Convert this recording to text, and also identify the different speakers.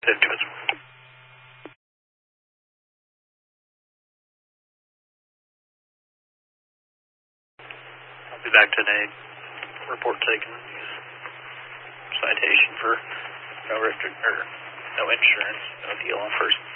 Speaker 1: I'll be back today. Report taken. Citation for no insurance, no deal on first.